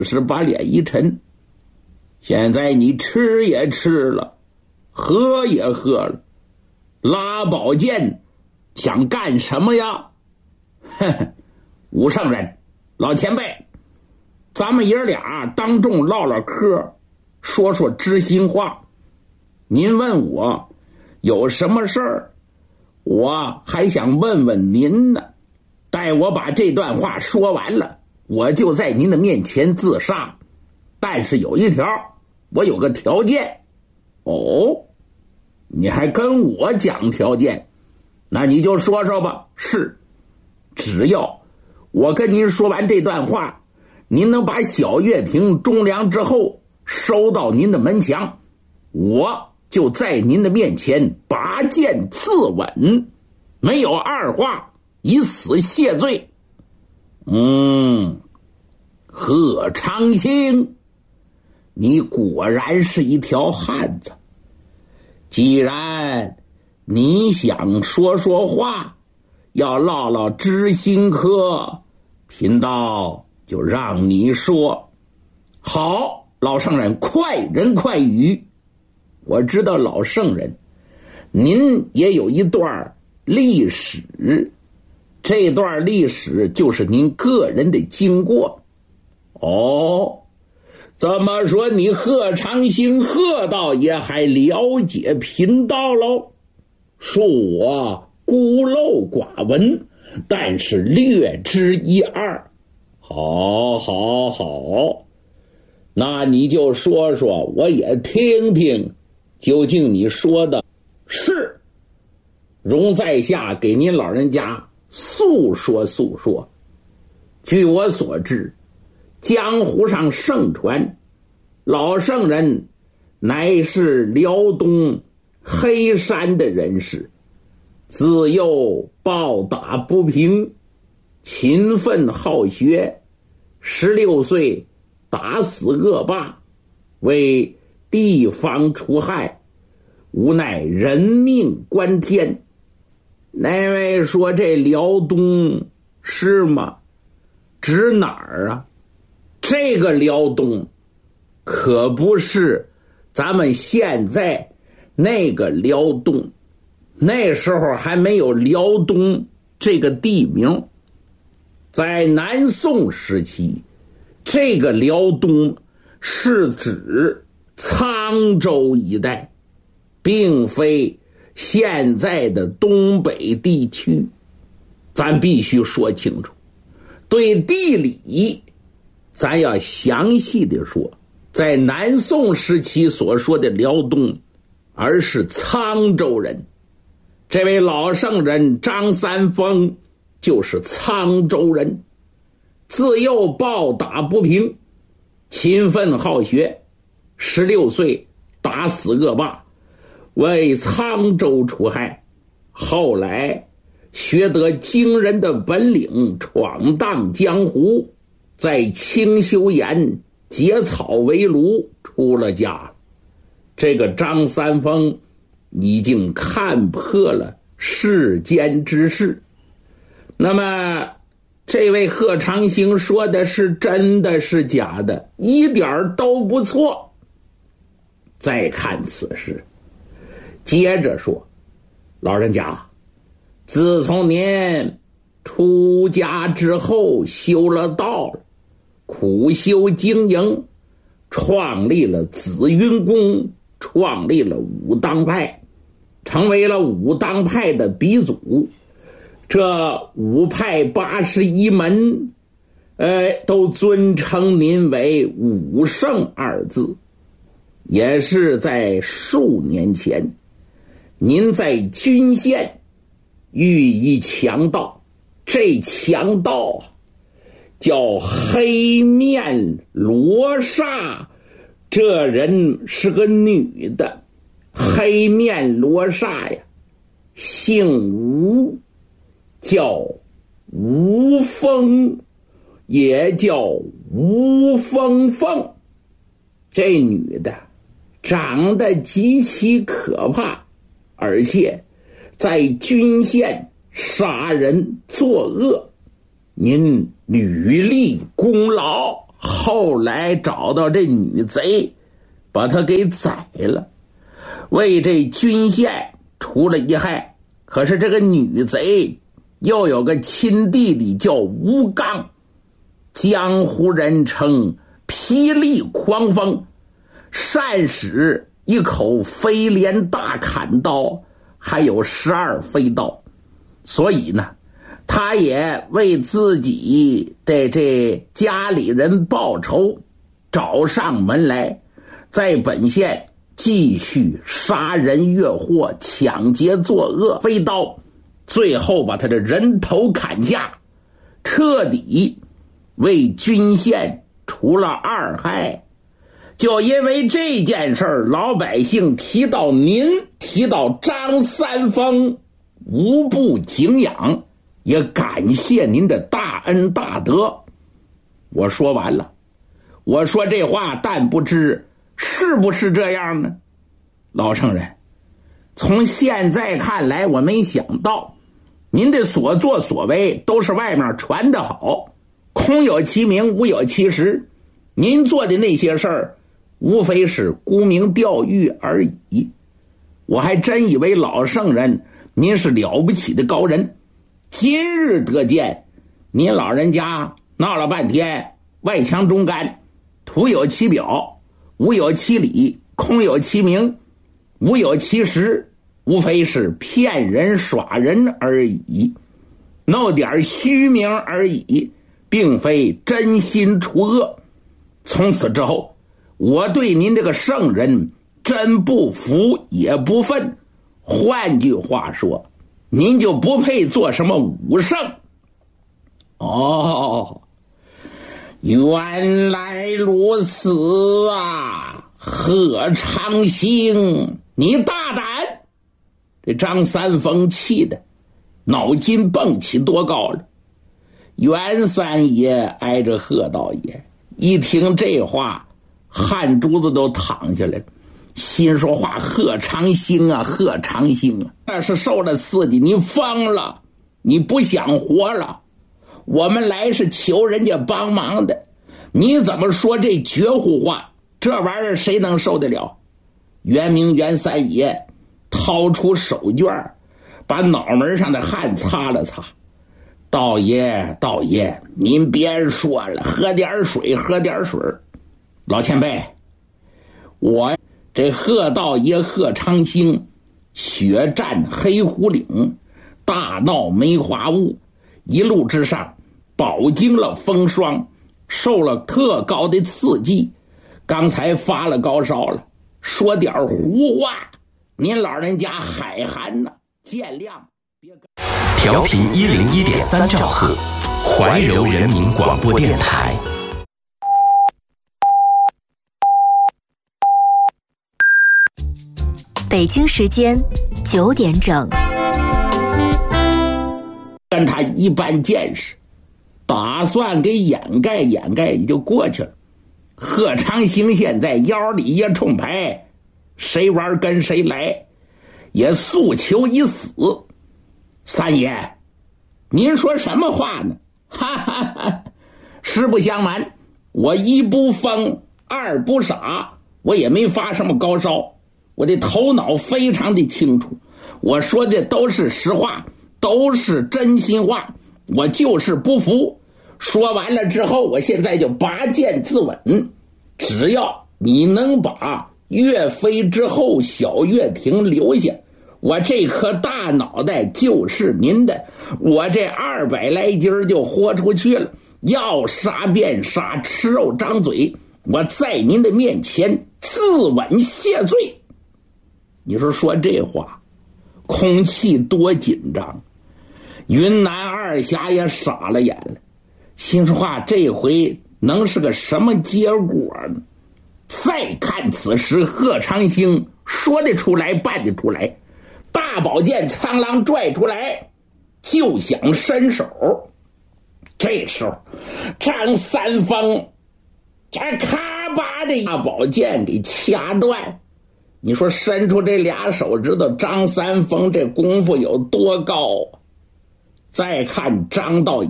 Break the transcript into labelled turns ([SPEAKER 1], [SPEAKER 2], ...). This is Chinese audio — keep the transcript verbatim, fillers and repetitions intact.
[SPEAKER 1] 是把脸一沉，现在你吃也吃了，喝也喝了，拉宝剑想干什么呀？呵呵，武圣人，老前辈，咱们爷俩当众唠唠嗑，说说知心话。您问我有什么事儿，我还想问问您呢。待我把这段话说完了，我就在您的面前自杀。但是有一条，我有个条件。哦，你还跟我讲条件？那你就说说吧。是，只要我跟您说完这段话，您能把小月瓶中粮之后收到您的门墙，我就在您的面前拔剑自刎，没有二话，以死谢罪。嗯，贺长兴，你果然是一条汉子。既然你想说说话，要唠唠知心嗑，贫道就让你说。好，老圣人快人快语。我知道老圣人您也有一段历史，这段历史就是您个人的经过。哦，怎么说你贺长兴贺道也还了解贫道喽？恕我孤陋寡闻，但是略知一二。好好好，那你就说说，我也听听，究竟你说的是。容在下给您老人家诉说诉说。据我所知，江湖上盛传老圣人乃是辽东黑山的人士，自幼暴打不平，勤奋好学，十六岁打死恶霸，为地方除害，无奈人命关天。那位说这辽东是吗？指哪儿啊？这个辽东可不是咱们现在那个辽东，那时候还没有辽东这个地名。在南宋时期，这个辽东是指沧州一带，并非现在的东北地区。咱必须说清楚，对地理咱要详细的说，在南宋时期所说的辽东，而是沧州人。这位老圣人张三丰就是沧州人，自幼暴打不平，勤奋好学，十六岁打死恶霸，为沧州除害。后来学得惊人的本领，闯荡江湖，在清修岩结草为炉，出了家了。这个张三丰已经看破了世间之事。那么这位贺长兴说的是真的是假的？一点都不错。再看此事，接着说，老人家，自从您出家之后修了道了，苦修经营，创立了紫云宫，创立了武当派，成为了武当派的鼻祖。这五派八十一门，呃，都尊称您为武圣二字。也是在数年前，您在均县遇一强盗，这强盗叫黑面罗刹，这人是个女的。黑面罗刹呀，姓吴，叫吴风，也叫吴凤凤。这女的长得极其可怕，而且在均县杀人作恶，您屡立功劳。 后来找到这女贼，把他给宰了，为这郡县除了一害。可是这个女贼又有个亲弟弟叫吴刚，江湖人称霹雳狂风，善使一口飞镰大砍刀，还有十二飞刀。所以呢，他也为自己的这家里人报仇，找上门来，在本县继续杀人越货、抢劫作恶，飞刀，最后把他的人头砍下，彻底为郡县除了二害。就因为这件事儿，老百姓提到您，提到张三丰，无不敬仰，也感谢您的大恩大德。我说完了，我说这话，但不知是不是这样呢？老圣人，从现在看来，我没想到您的所作所为都是外面传的好，空有其名，无有其实。您做的那些事儿，无非是沽名钓誉而已。我还真以为老圣人您是了不起的高人，今日得见您老人家闹了半天外强中干，徒有其表，无有其理，空有其名，无有其实，无非是骗人耍人而已，弄点虚名而已，并非真心除恶。从此之后，我对您这个圣人真不服也不忿，换句话说，您就不配做什么武圣。哦，原来如此啊，贺长兴，你大胆！这张三丰气的脑筋蹦起多高了。袁三爷挨着贺道爷，一听这话，汗珠子都淌下来了，心说话，贺长兴啊，贺长兴啊，那是受了刺激，你疯了，你不想活了。我们来是求人家帮忙的，你怎么说这绝户话？这玩意儿谁能受得了？袁明袁三爷掏出手绢，把脑门上的汗擦了擦。道爷，道爷，您别说了，喝点水，喝点水。老前辈，我这贺道爷贺长兴血战黑虎岭，大闹梅花坞，一路之上饱经了风霜，受了特高的刺激，刚才发了高烧了，说点胡话，您老人家海涵呢，见谅。
[SPEAKER 2] 调频一零一点三兆赫，怀柔人民广播电台。
[SPEAKER 3] 北京时间九点整。
[SPEAKER 1] 跟他一般见识，打算给掩盖掩盖，也就过去了。贺长兴现在腰里也冲牌，谁玩跟谁来，也诉求一死。三爷，您说什么话呢？哈哈哈！实不相瞒，我一不疯，二不傻，我也没发什么高烧，我的头脑非常的清楚，我说的都是实话，都是真心话，我就是不服。说完了之后，我现在就拔剑自刎，只要你能把岳飞之后小岳亭留下，我这颗大脑袋就是您的，我这二百来斤就豁出去了，要杀便杀，吃肉张嘴，我在您的面前自刎谢罪。你说说这话，空气多紧张。云南二侠也傻了眼了，心说话，这回能是个什么结果呢？再看此时，贺长兴说得出来办得出来，大宝剑苍狼拽出来就想伸手。这时候张三丰这咔吧的大宝剑给掐断。你说伸出这俩手指头，张三丰这功夫有多高？再看张道